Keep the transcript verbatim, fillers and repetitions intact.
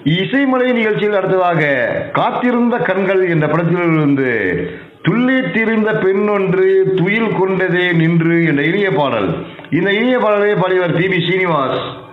இசைமலை நிகழ்ச்சியில் அடுத்ததாக காத்திருந்த கண்கள் என்ற படத்திலிருந்து துள்ளி திரிந்த பெண் ஒன்று துயில் கொண்டதே நின்று என்ற இனிய பாடல். இந்த இனிய பாடலை பாடியவர் பி பி ஸ்ரீனிவாஸ்.